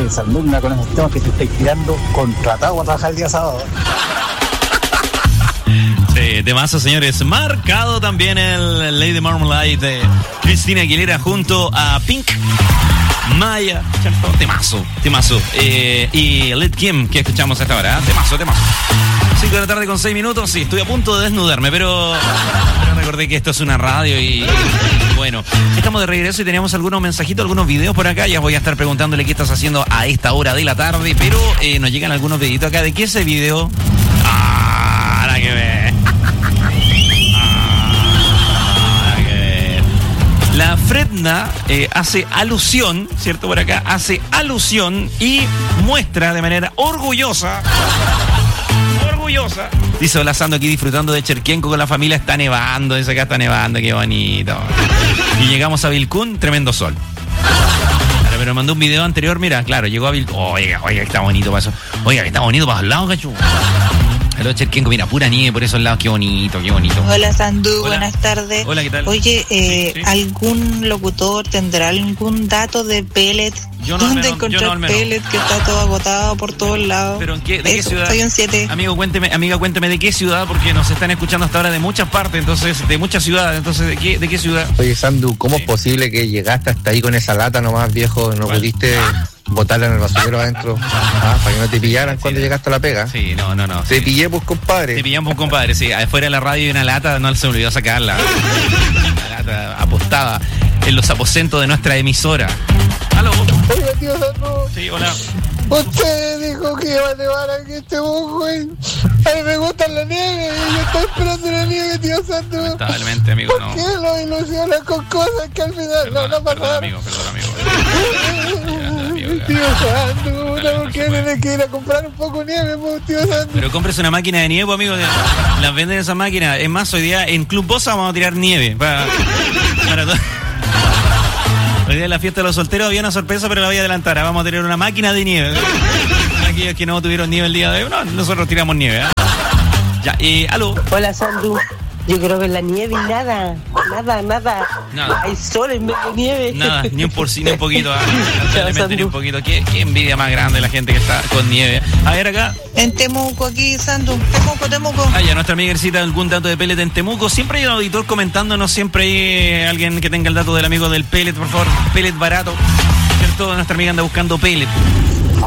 Oye, Sandugna, con esos temas que te estáis tirando, contratado a trabajar el día sábado. Sí, temazo, señores. Marcado también el Lady Marmalade de Cristina Aguilera junto a Pink, Maya, ¿cierto? Temazo. Y Lil Kim, que escuchamos a esta hora, Temazo. 5 de la tarde con 6 minutos, sí, estoy a punto de desnudarme, pero recordé que esto es una radio y bueno, estamos de regreso y teníamos algunos mensajitos, algunos videos por acá. Ya voy a estar preguntándole qué estás haciendo a esta hora de la tarde, pero nos llegan algunos videitos acá. ¿De qué es ese video? Nada que ver. La Fredna hace alusión, ¿cierto? Por acá, hace alusión y muestra de manera orgullosa. Dice, hola, Sando, aquí disfrutando de Cherquenco con la familia, está nevando, dice acá está nevando, qué bonito. Y llegamos a Vilcún, tremendo sol. Claro, pero mandó un video anterior, mira, claro, llegó a Vilcún. Oiga, que está bonito para eso. Oiga, que está bonito para los lados, cachu. Hello, Cherquenco, mira, pura nieve por esos lados, qué bonito. Hola, Sandu, Hola. Buenas tardes. Hola, ¿qué tal? Oye, Sí. ¿algún locutor tendrá algún dato de pellet? Yo no, ¿Dónde al menos, encontrar pellet que está todo agotado por todos lados? ¿Pero de qué ciudad? Soy un 7. Amiga, cuénteme de qué ciudad, porque nos están escuchando hasta ahora de muchas partes, entonces, de muchas ciudades, entonces, ¿de qué ciudad? Oye, Sandu, ¿cómo es posible que llegaste hasta ahí con esa lata nomás, viejo? ¿No pudiste botarla en el basurero adentro? Para que no te pillaran cuando llegaste a la pega. Sí, no. Te pillé, pues, compadre. Te pillamos, compadre, sí. Afuera de la radio hay una lata, no se me olvidó sacarla. La lata apostada en los aposentos de nuestra emisora. ¿Aló? Oiga, tío Sandu. Sí, hola. Usted dijo que iba a nevar aquí este bujo. A mí me gusta la nieve. Yo estoy esperando la nieve, tío Sandu. Lamentablemente, amigo, no. ¿Por qué lo ilusionas con cosas que al final no van a pasar? Perdón, amigo. Tío Sandu, ¿por qué tienes que ir a comprar un poco de nieve, tío Sandu? Pero cómprese una máquina de nieve, amigo. Las venden esas máquinas. Es más, hoy día en Club Bosa vamos a tirar nieve. Para todo. Hoy día en la fiesta de los solteros había una sorpresa, pero la voy a adelantar. Vamos a tener una máquina de nieve. Aquellos que no tuvieron nieve el día de hoy, no, nosotros tiramos nieve. Ya, aló. Hola, Sandu. Yo creo que en la nieve nada. Hay sol en vez de nieve. Nada, ni un poquito. Realmente ni un poquito. ¿Qué envidia más grande la gente que está con nieve. A ver acá. En Temuco, aquí, Sandu. Temuco. Ya, nuestra amiga necesita algún dato de pellet en Temuco. Siempre hay un auditor comentándonos, siempre hay alguien que tenga el dato del amigo del pellet, por favor. Pellet barato. ¿Cierto? Nuestra amiga anda buscando pellet.